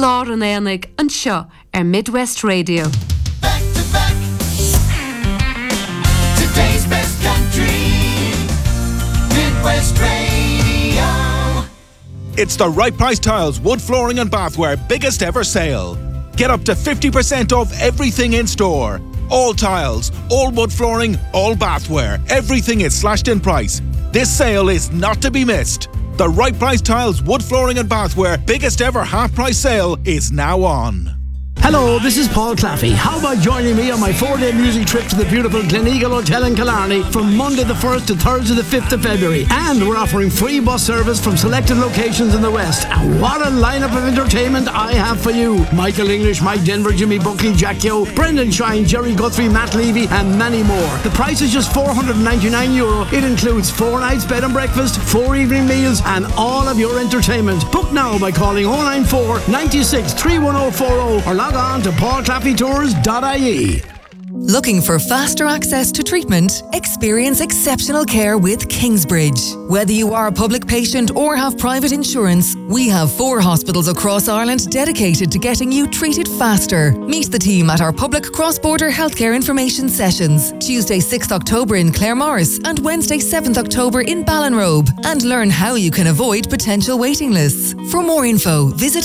lár an éanaig an seo Midwest Radio. Back to back. Today's best country. Midwest Radio. It's the Right Price Tiles wood flooring and bathware biggest ever sale. Get up to 50% off everything in store. All tiles, all wood flooring, all bathware. Everything is slashed in price. This sale is not to be missed. The Right Price Tiles wood flooring and bathware biggest ever half price sale is now on. Hello, this is Paul Claffey. How about joining me on my 4-day music trip to the beautiful Gleneagle Hotel in Killarney from Monday the 1st to Thursday the 5th of February. And we're offering free bus service from selected locations in the West. And what a lineup of entertainment I have for you. Michael English, Mike Denver, Jimmy Buckley, Jack Yo, Brendan Shine, Jerry Guthrie, Matt Levy and many more. The price is just €499. It includes 4 nights bed and breakfast, 4 evening meals and all of your entertainment. Book now by calling 094 96 31040 or log on to paulclaffeytours.ie. Looking for faster access to treatment? Experience exceptional care with Kingsbridge. Whether you are a public patient or have private insurance, we have 4 hospitals across Ireland dedicated to getting you treated faster. Meet the team at our public cross-border healthcare information sessions, Tuesday 6th October in Claremorris and Wednesday 7th October in Ballinrobe, and learn how you can avoid potential waiting lists. For more info, visit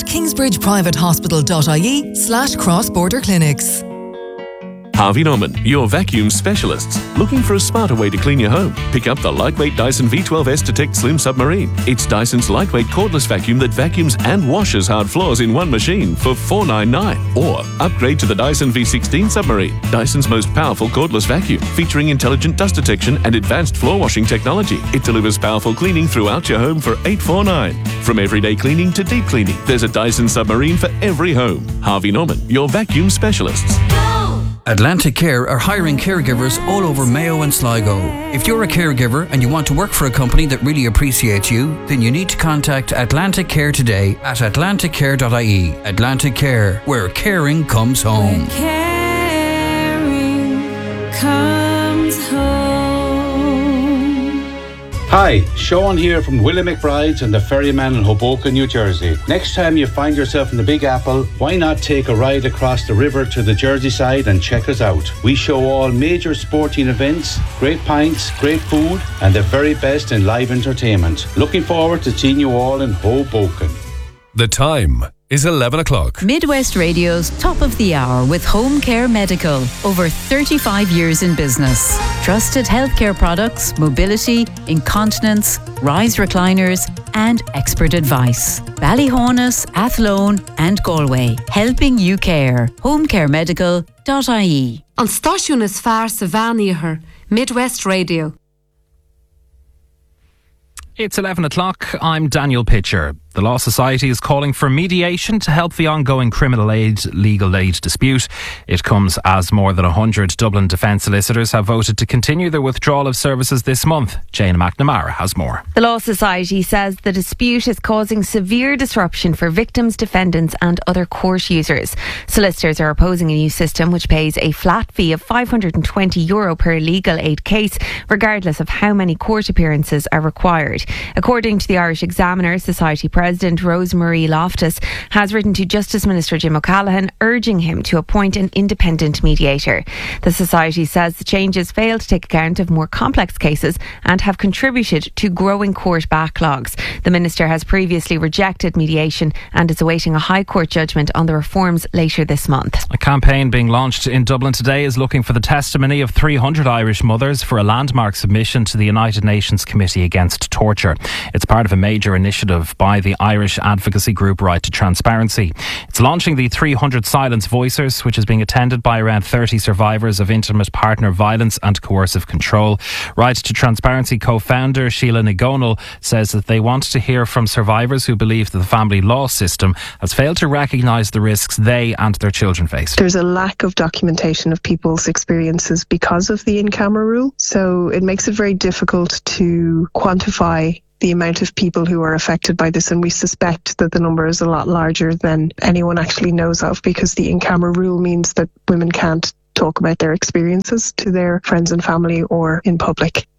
kingsbridgeprivatehospital.ie/cross-border clinics. Harvey Norman, your vacuum specialists. Looking for a smarter way to clean your home? Pick up the lightweight Dyson V12S Detect Slim Submarine. It's Dyson's lightweight cordless vacuum that vacuums and washes hard floors in one machine for $499. Or upgrade to the Dyson V16 Submarine, Dyson's most powerful cordless vacuum, featuring intelligent dust detection and advanced floor washing technology. It delivers powerful cleaning throughout your home for $849. From everyday cleaning to deep cleaning, there's a Dyson Submarine for every home. Harvey Norman, your vacuum specialists. Atlantic Care are hiring caregivers all over Mayo and Sligo. If you're a caregiver and you want to work for a company that really appreciates you, then you need to contact Atlantic Care today at atlanticcare.ie. Atlantic Care, where caring comes home. Where caring comes home. Hi, Sean here from Willie McBride's and the Ferryman in Hoboken, New Jersey. Next time you find yourself in the Big Apple, why not take a ride across the river to the Jersey side and check us out? We show all major sporting events, great pints, great food, and the very best in live entertainment. Looking forward to seeing you all in Hoboken. The time is 11 o'clock. Midwest Radio's Top of the Hour with Home Care Medical. Over 35 years in business. Trusted healthcare products, mobility, incontinence, rise recliners and expert advice. Ballyhonus, Athlone and Galway. Helping you care. homecaremedical.ie. An stáisiún is fearr sa bhainíthe, Midwest Radio. It's 11 o'clock. I'm Daniel Pitcher. The Law Society is calling for mediation to help the ongoing criminal aid, legal aid dispute. It comes as more than 100 Dublin defence solicitors have voted to continue their withdrawal of services this month. Jane McNamara has more. The Law Society says the dispute is causing severe disruption for victims, defendants and other court users. Solicitors are opposing a new system which pays a flat fee of €520 per legal aid case, regardless of how many court appearances are required. According to the Irish Examiner, Society President Rosemarie Loftus has written to Justice Minister Jim O'Callaghan urging him to appoint an independent mediator. The Society says the changes fail to take account of more complex cases and have contributed to growing court backlogs. The Minister has previously rejected mediation and is awaiting a High Court judgment on the reforms later this month. A campaign being launched in Dublin today is looking for the testimony of 300 Irish mothers for a landmark submission to the United Nations Committee Against Torture. It's part of a major initiative by the Irish advocacy group Right to Transparency. It's launching the 300 Silence Voicers, which is being attended by around 30 survivors of intimate partner violence and coercive control. Right to Transparency co-founder Sheila Nagonal says that they want to hear from survivors who believe that the family law system has failed to recognise the risks they and their children face. There's a lack of documentation of people's experiences because of the in-camera rule, so it makes it very difficult to quantify the amount of people who are affected by this, and we suspect that the number is a lot larger than anyone actually knows of, because the in-camera rule means that women can't talk about their experiences to their friends and family or in public.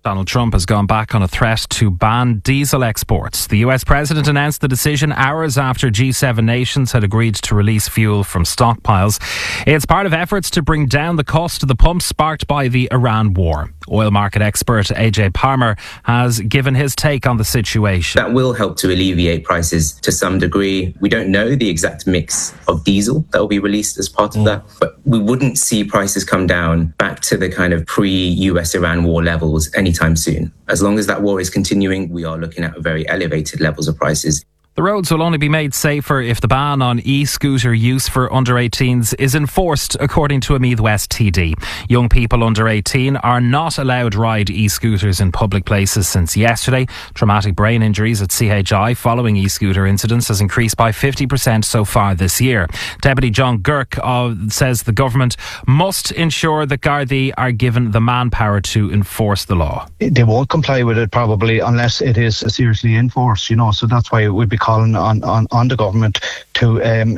Donald Trump has gone back on a threat to ban diesel exports. The US president announced the decision hours after G7 nations had agreed to release fuel from stockpiles. It's part of efforts to bring down the cost of the pump sparked by the Iran war. Oil market expert AJ Palmer has given his take on the situation. That will help to alleviate prices to some degree. We don't know the exact mix of diesel that will be released as part of that, but we wouldn't see prices come down back to the kind of pre-US Iran war levels anytime soon. As long as that war is continuing, we are looking at very elevated levels of prices. The roads will only be made safer if the ban on e-scooter use for under 18s is enforced, according to a Meath West TD. Young people under 18 are not allowed ride e-scooters in public places since yesterday. Traumatic brain injuries at CHI following e-scooter incidents has increased by 50% so far this year. Deputy John Girk says the government must ensure that Gardaí are given the manpower to enforce the law. They won't comply with it probably unless it is seriously enforced, so that's why we'd be calling on the government to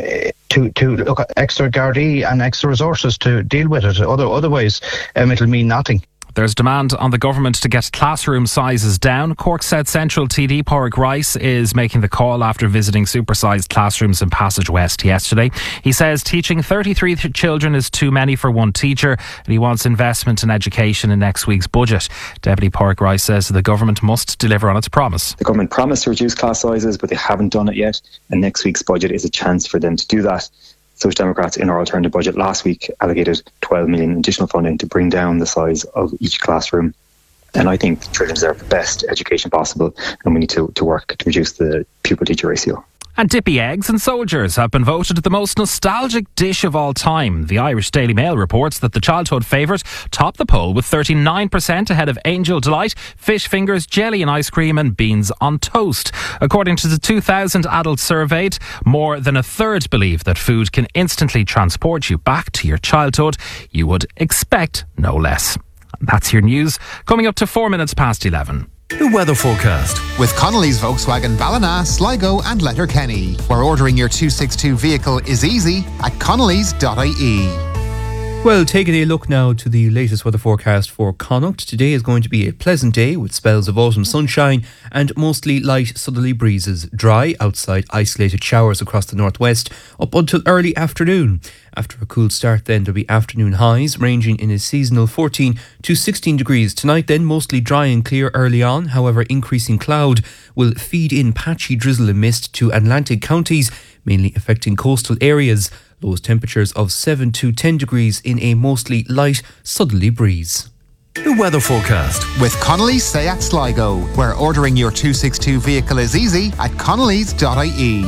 look at extra Gardaí and extra resources to deal with it. Otherwise, it'll mean nothing. There's demand on the government to get classroom sizes down. Cork South Central TD Pádraig Rice is making the call after visiting supersized classrooms in Passage West yesterday. He says teaching 33 children is too many for one teacher, and he wants investment in education in next week's budget. Deputy Pádraig Rice says the government must deliver on its promise. The government promised to reduce class sizes, but they haven't done it yet, and next week's budget is a chance for them to do that. Social Democrats in our alternative budget last week allocated 12 million additional funding to bring down the size of each classroom. And I think children deserve the best education possible, and we need to work to reduce the pupil-teacher ratio. And dippy eggs and soldiers have been voted the most nostalgic dish of all time. The Irish Daily Mail reports that the childhood favourite topped the poll with 39% ahead of Angel Delight, fish fingers, jelly and ice cream and beans on toast. According to the 2,000 adults surveyed, more than a third believe that food can instantly transport you back to your childhood. You would expect no less. And that's your news. Coming up to 4 minutes past 11. The weather forecast with Connolly's Volkswagen Ballina, Sligo and Letterkenny, where ordering your 262 vehicle is easy at connellys.ie. Well, taking a look now to the latest weather forecast for Connacht. Today is going to be a pleasant day with spells of autumn sunshine and mostly light southerly breezes. Dry outside, isolated showers across the northwest up until early afternoon. After a cool start then, there'll be afternoon highs ranging in a seasonal 14 to 16 degrees. Tonight then, mostly dry and clear early on. However, increasing cloud will feed in patchy drizzle and mist to Atlantic counties, mainly affecting coastal areas. Lowest temperatures of 7 to 10 degrees in a mostly light southerly breeze. The weather forecast with Connolly's Seat Sligo, where ordering your 262 vehicle is easy at connellys.ie.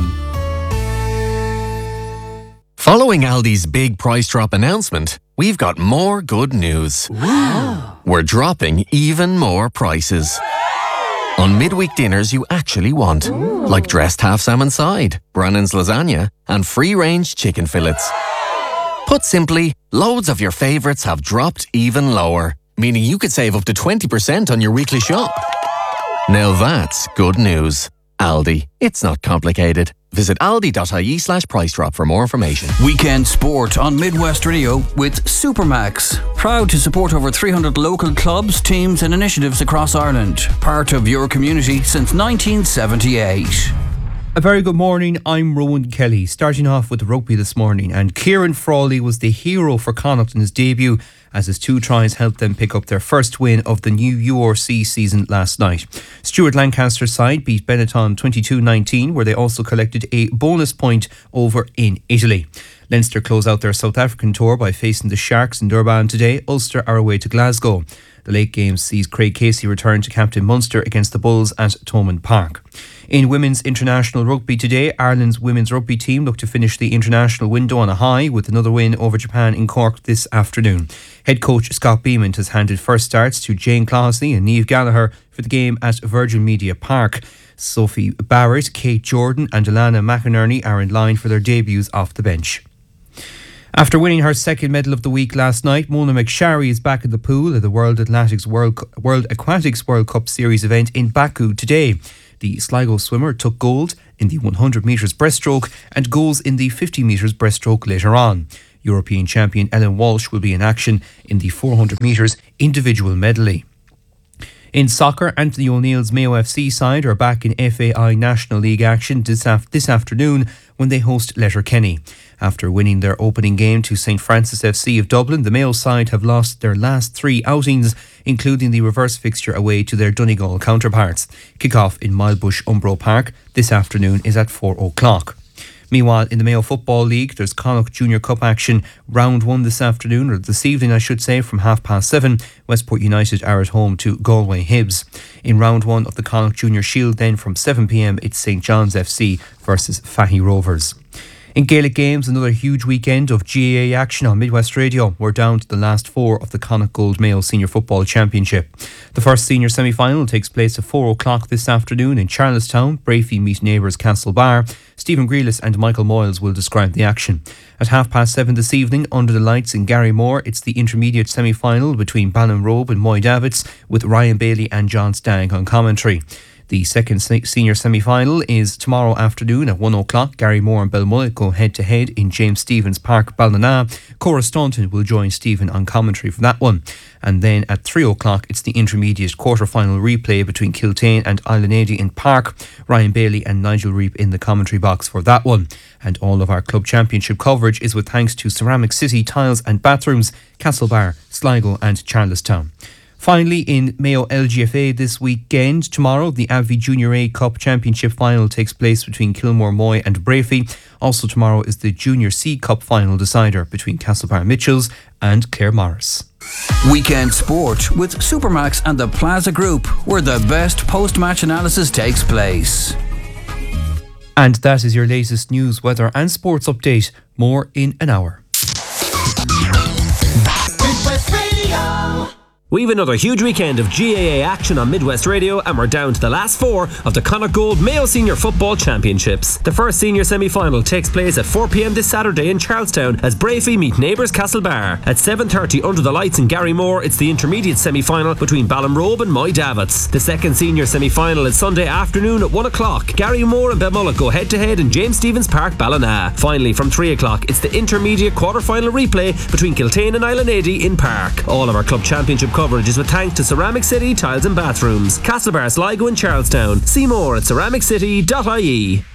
Following Aldi's big price drop announcement, we've got more good news. Wow. We're dropping even more prices. On midweek dinners you actually want, like dressed half salmon side, Brannan's lasagna, and free-range chicken fillets. Put simply, loads of your favourites have dropped even lower, meaning you could save up to 20% on your weekly shop. Now that's good news. Aldi. It's not complicated. Visit aldi.ie/price drop for more information. Weekend sport on Midwest Radio with Supermax. Proud to support over 300 local clubs, teams and initiatives across Ireland. Part of your community since 1978. A very good morning, I'm Rowan Kelly. Starting off with rugby this morning, and Kieran Frawley was the hero for Connacht in his debut as his 2 tries helped them pick up their first win of the new URC season last night. Stuart Lancaster's side beat Benetton 22-19, where they also collected a bonus point over in Italy. Leinster close out their South African tour by facing the Sharks in Durban today. Ulster are away to Glasgow. The late game sees Craig Casey return to captain Munster against the Bulls at Thomond Park. In women's international rugby today, Ireland's women's rugby team look to finish the international window on a high with another win over Japan in Cork this afternoon. Head coach Scott Beamont has handed first starts to Jane Closley and Niamh Gallagher for the game at Virgin Media Park. Sophie Barrett, Kate Jordan and Alana McInerney are in line for their debuts off the bench. After winning her second medal of the week last night, Mona McSharry is back in the pool at the World Aquatics World Cup Series event in Baku today. The Sligo swimmer took gold in the 100 metres breaststroke and goals in the 50 metres breaststroke later on. European champion Ellen Walsh will be in action in the 400 metres individual medley. In soccer, Anthony O'Neill's Mayo FC side are back in FAI National League action this afternoon when they host Letterkenny. After winning their opening game to St Francis FC of Dublin, the Mayo side have lost their last 3 outings, including the reverse fixture away to their Donegal counterparts. Kick-off in Milebush Umbro Park this afternoon is at 4 o'clock. Meanwhile, in the Mayo Football League, there's Connacht Junior Cup action, round 1 this afternoon, or this evening I should say, from 7:30. Westport United are at home to Galway Hibs. In round 1 of the Connacht Junior Shield then from 7 p.m, it's St John's FC versus Fahy Rovers. In Gaelic games, another huge weekend of GAA action on Midwest Radio. We're down to the last 4 of the Connacht Gold Mayo Senior Football Championship. The first senior semi-final takes place at 4 o'clock this afternoon in Charlestown. Brafey meet neighbours Castlebar. Stephen Grealis and Michael Moyles will describe the action. At 7:30 this evening, under the lights in Garrymore, it's the intermediate semi-final between Ballinrobe and Moy Davits, with Ryan Bailey and John Stagg on commentary. The second senior semi-final is tomorrow afternoon at 1 o'clock. Garrymore and Belmullet go head-to-head in James Stephens Park, Ballina. Cora Staunton will join Stephen on commentary for that one. And then at 3 o'clock, it's the intermediate quarter-final replay between Kiltane and Islanady in Park. Ryan Bailey and Nigel Reap in the commentary box for that one. And all of our club championship coverage is with thanks to Ceramic City Tiles and Bathrooms, Castlebar, Sligo and Charlestown. Finally, in Mayo LGFA this weekend, tomorrow, the Abbey Junior A Cup Championship Final takes place between Kilmore Moy and Brafey. Also tomorrow is the Junior C Cup Final decider between Castlebar Mitchells and Clare Morris. Weekend sport with Supermax and the Plaza Group, where the best post-match analysis takes place. And that is your latest news, weather and sports update. More in an hour. We've another huge weekend of GAA action on Midwest Radio, and we're down to the last 4 of the Connacht Gold Mayo Senior Football Championships. The first senior semi-final takes place at 4 p.m. this Saturday in Charlestown as Brafey meet neighbours Castlebar. At 7:30 under the lights in Garrymore, it's the intermediate semi-final between Ballinrobe and Moy Davits. The second senior semi-final is Sunday afternoon at 1 o'clock. Garrymore and Belmullet go head-to-head in James Stephens Park, Ballina. Finally, from 3 o'clock, it's the intermediate quarter-final replay between Kiltane and Islanady in Park. All of our club championship coverage is with thanks to Ceramic City Tiles and Bathrooms, Castlebar, Sligo and Charlestown. See more at ceramiccity.ie.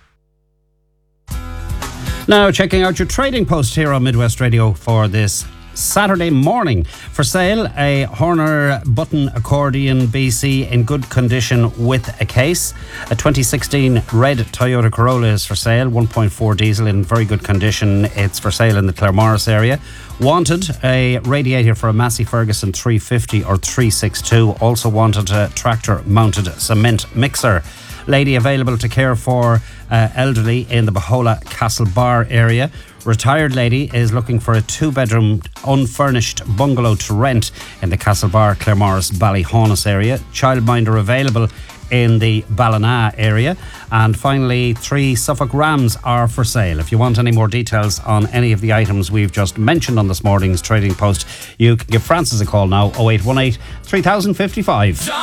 Now, checking out your trading post here on Midwest Radio for this Saturday morning. For sale, a Horner button accordion BC in good condition with a case. A 2016 red Toyota Corolla is for sale, 1.4 diesel in very good condition. It's for sale in the Claremorris area. Wanted a radiator for a Massey Ferguson 350 or 362. Also wanted a tractor mounted cement mixer. Lady available to care for elderly in the Bahola Castlebar area. Retired lady is looking for a 2-bedroom unfurnished bungalow to rent in the Castlebar, Claremorris, Ballyhaunis area. Childminder available in the Ballina area. And finally, 3 Suffolk Rams are for sale. If you want any more details on any of the items we've just mentioned on this morning's trading post, you can give Francis a call now, 0818 3055.